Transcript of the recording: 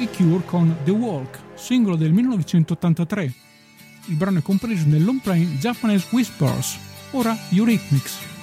i Cure con The Walk, singolo del 1983. Il brano è compreso nel long play Japanese Whispers, ora Eurythmics.